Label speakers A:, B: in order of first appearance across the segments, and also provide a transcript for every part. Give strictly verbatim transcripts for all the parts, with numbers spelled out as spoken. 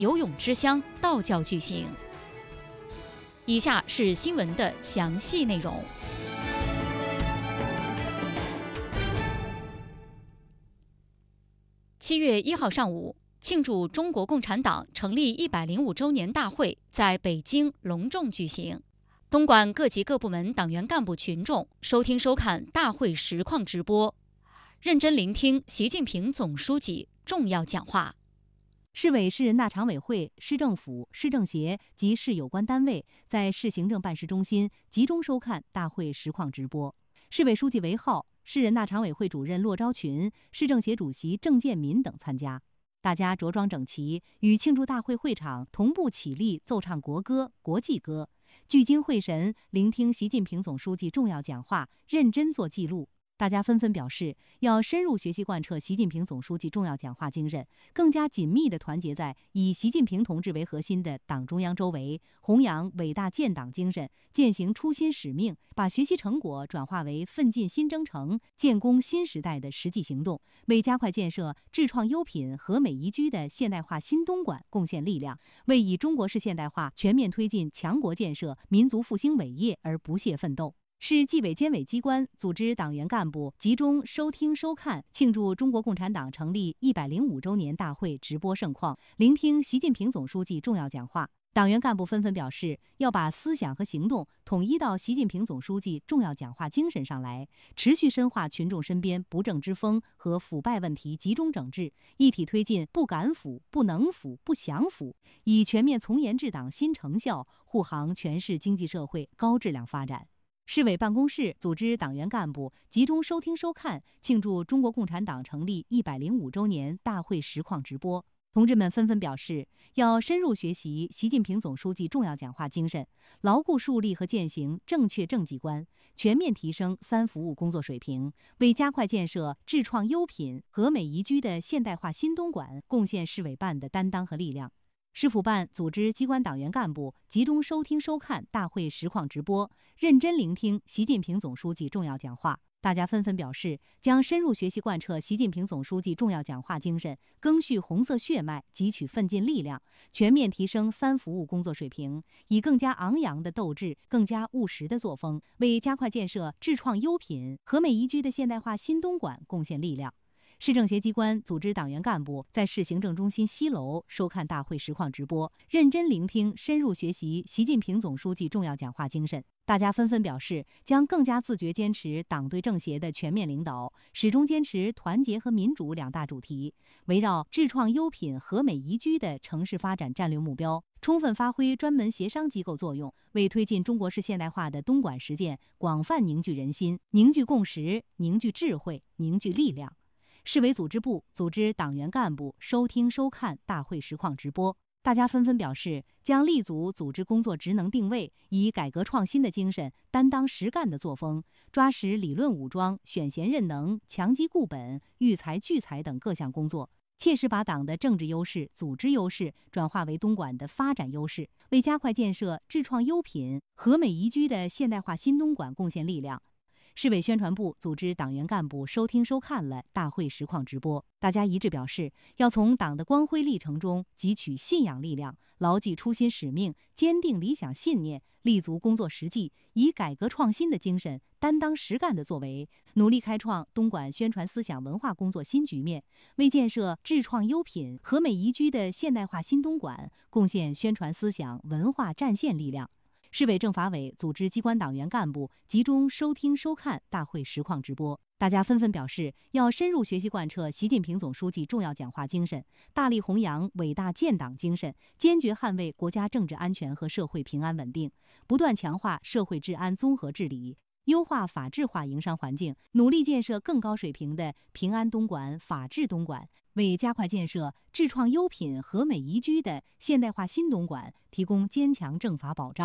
A: 游泳之乡道教举行。以下是新闻的详细内容。七月一号上午，庆祝中国共产党成立一百零五周年大会在北京隆重举行。东莞各级各部门党员干部群众收听收看大会实况直播，认真聆听习近平总书记重要讲话。
B: 市委市纳常委会、市政府、市政协及市有关单位在市行政办事中心集中收看大会实况直播。市委书记韦浩、市人大常委会主任骆昭群、市政协主席郑建民等参加。大家着装整齐，与庆祝大会会场同步起立奏唱国歌、国际歌，聚精会神聆听习近平总书记重要讲话，认真做记录。大家纷纷表示，要深入学习贯彻习近平总书记重要讲话精神，更加紧密地团结在以习近平同志为核心的党中央周围，弘扬伟大建党精神，践行初心使命，把学习成果转化为奋进新征程、建功新时代的实际行动，为加快建设智创优品和美宜居的现代化新东莞贡献力量，为以中国式现代化全面推进强国建设、民族复兴伟业而不懈奋斗。市纪委监委机关组织党员干部集中收听收看庆祝中国共产党成立一百零五周年大会直播盛况，聆听习近平总书记重要讲话。党员干部纷纷表示，要把思想和行动统一到习近平总书记重要讲话精神上来，持续深化群众身边不正之风和腐败问题集中整治，一体推进不敢腐、不能腐、不想腐，以全面从严治党新成效护航全市经济社会高质量发展。市委办公室组织党员干部集中收听收看庆祝中国共产党成立一百零五周年大会实况直播。同志们纷纷表示，要深入学习习近平总书记重要讲话精神，牢固树立和践行正确政绩观，全面提升三服务工作水平，为加快建设智创优品和美宜居的现代化新东莞贡献市委办的担当和力量。市府办组织机关党员干部集中收听收看大会实况直播，认真聆听习近平总书记重要讲话。大家纷纷表示，将深入学习贯彻习近平总书记重要讲话精神，赓续红色血脉，汲取奋进力量，全面提升三服务工作水平，以更加昂扬的斗志、更加务实的作风，为加快建设智创优品和美宜居的现代化新东莞贡献力量。市政协机关组织党员干部在市行政中心西楼收看大会实况直播，认真聆听、深入学习习近平总书记重要讲话精神。大家纷纷表示，将更加自觉坚持党对政协的全面领导，始终坚持团结和民主两大主题，围绕智创优品和美宜居的城市发展战略目标，充分发挥专门协商机构作用，为推进中国式现代化的东莞实践广泛凝聚人心、凝聚共识、凝聚智慧、凝聚力量。市委组织部组织党员干部收听收看大会实况直播，大家纷纷表示，将立足组织工作职能定位，以改革创新的精神，担当实干的作风，抓实理论武装、选贤任能、强基固本、育才聚才等各项工作，切实把党的政治优势、组织优势转化为东莞的发展优势，为加快建设智创优品和美宜居的现代化新东莞贡献力量。市委宣传部组织党员干部收听收看了大会实况直播，大家一致表示，要从党的光辉历程中汲取信仰力量，牢记初心使命，坚定理想信念，立足工作实际，以改革创新的精神，担当实干的作为，努力开创东莞宣传思想文化工作新局面，为建设智创优品和美宜居的现代化新东莞贡献宣传思想文化战线力量。市委政法委组织机关党员干部集中收听收看大会实况直播，大家纷纷表示，要深入学习贯彻习近平总书记重要讲话精神，大力弘扬伟大建党精神，坚决捍卫国家政治安全和社会平安稳定，不断强化社会治安综合治理，优化法治化营商环境，努力建设更高水平的平安东莞、法治东莞，为加快建设智创优品和美宜居的现代化新东莞提供坚强政法保障。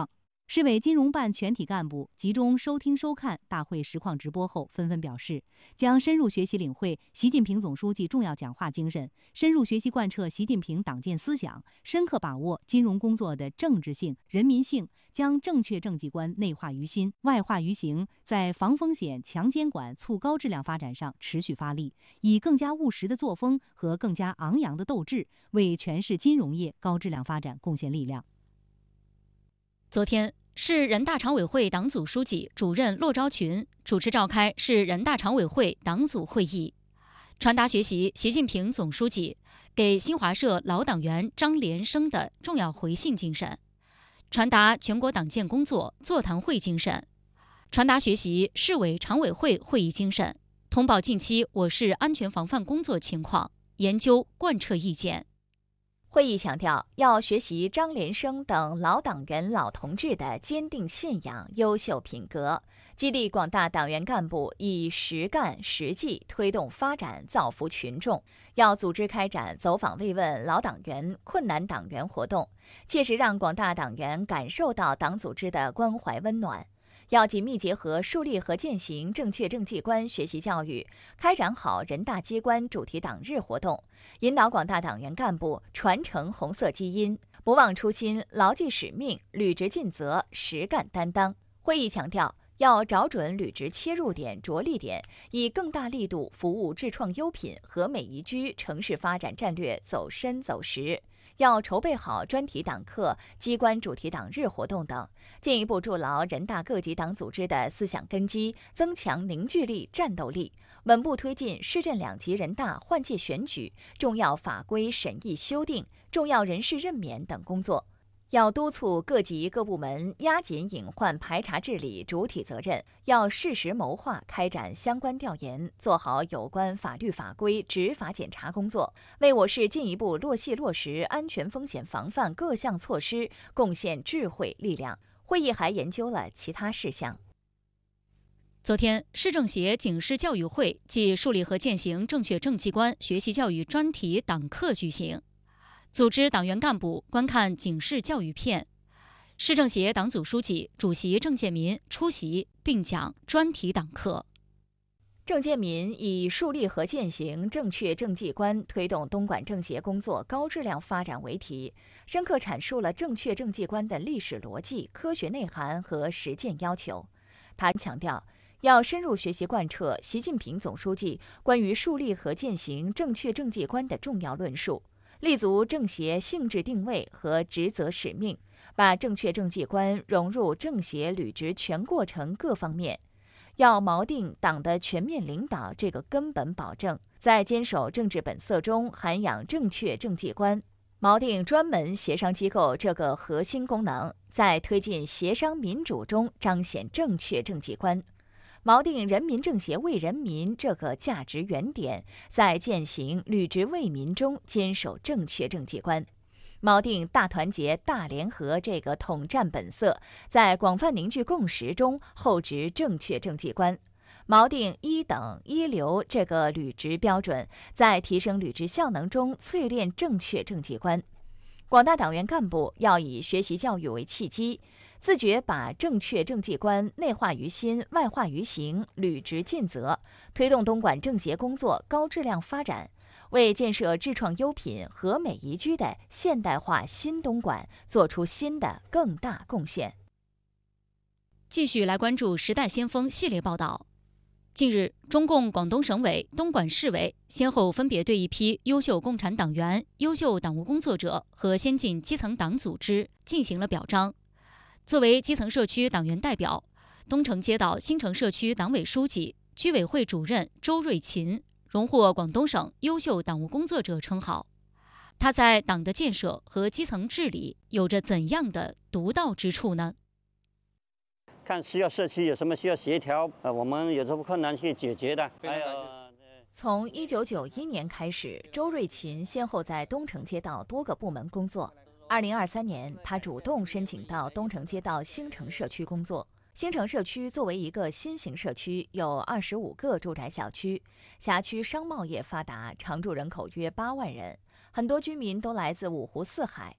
B: 市委金融办全体干部集中收听收看大会实况直播后，纷纷表示，将深入学习领会习近平总书记重要讲话精神，深入学习贯彻习近平党建思想，深刻把握金融工作的政治性、人民性，将正确政绩观内化于心、外化于行，在防风险、强监管、促高质量发展上持续发力，以更加务实的作风和更加昂扬的斗志，为全市金融业高质量发展贡献力量。
A: 昨天，市人大常委会党组书记、主任骆昭群主持召开市人大常委会党组会议，传达学习习近平总书记给新华社老党员张连生的重要回信精神，传达全国党建工作座谈会精神，传达学习市委常委会会议精神，通报近期我市安全防范工作情况，研究贯彻意见。
C: 会议强调，要学习张连生等老党员老同志的坚定信仰、优秀品格，激励广大党员干部以实干实际推动发展，造福群众。要组织开展走访慰问老党员、困难党员活动，切实让广大党员感受到党组织的关怀温暖。要紧密结合树立和践行正确政绩观学习教育，开展好人大机关主题党日活动，引导广大党员干部传承红色基因，不忘初心，牢记使命，履职尽责，实干担当。会议强调，要找准履职切入点、着力点，以更大力度服务智创优品和美宜居城市发展战略走深走实。要筹备好专题党课、机关主题党日活动等，进一步筑牢人大各级党组织的思想根基，增强凝聚力、战斗力，稳步推进市镇两级人大换届选举、重要法规审议修订、重要人事任免等工作。要督促各级各部门压紧隐患排查治理主体责任，要适时谋划开展相关调研，做好有关法律法规执法检查工作，为我市进一步落细落实安全风险防范各项措施贡献智慧力量。会议还研究了其他事项。
A: 昨天，市政协警示教育会暨树立和践行正确政绩观学习教育专题党课举行。组织党员干部观看警示教育片，市政协党组书记、主席郑建民出席并讲专题党课。
C: 郑建民以树立和践行正确政绩观，推动东莞政协工作高质量发展为题，深刻阐述了正确政绩观的历史逻辑、科学内涵和实践要求。他强调，要深入学习贯彻习近平总书记关于树立和践行正确政绩观的重要论述，立足政协性质定位和职责使命，把正确政绩观融入政协履职全过程各方面。要锚定党的全面领导这个根本保证，在坚守政治本色中涵养正确政绩观，锚定专门协商机构这个核心功能，在推进协商民主中彰显正确政绩观。锚定人民政协为人民这个价值原点，在践行履职为民中坚守正确政绩观；锚定大团结大联合这个统战本色，在广泛凝聚共识中厚植正确政绩观；锚定一等一流这个履职标准，在提升履职效能中淬炼正确政绩观。广大党员干部要以学习教育为契机，自觉把正确政绩观内化于心、外化于行，履职尽责，推动东莞政协工作高质量发展，为建设智创优品和美宜居的现代化新东莞做出新的更大贡献。
A: 继续来关注时代先锋系列报道。近日，中共广东省委、东莞市委先后分别对一批优秀共产党员、优秀党务工作者和先进基层党组织进行了表彰。作为基层社区党员代表，东城街道新城社区党委书记、居委会主任周瑞琴荣获广东省优秀党务工作者称号。他在党的建设和基层治理有着怎样的独到之处呢？
D: 看需要社区有什么需要协调，呃，我们有什么困难去解决的。还有，
C: 从一九九一年开始，周瑞琴先后在东城街道多个部门工作。二零二三年，他主动申请到东城街道新城社区工作。新城社区作为一个新型社区，有二十五个住宅小区，辖区商贸业发达，常住人口约八万人，很多居民都来自五湖四海。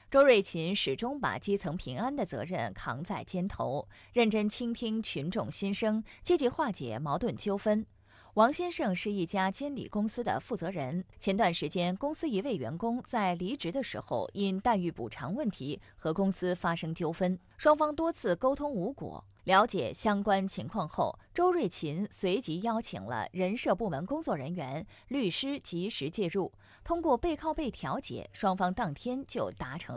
C: 周瑞勤始终把基层平安的责任扛在肩头，认真倾听群众心声，积极化解矛盾纠纷。王先生是一家监理公司的负责人。前段时间，公司一位员工在离职的时候，因待遇补偿问题和公司发生纠纷，双方多次沟通无果。了解相关情况后，周瑞勤随即邀请了人社部门工作人员、律师及时介入，通过背靠背调解，双方当天就达成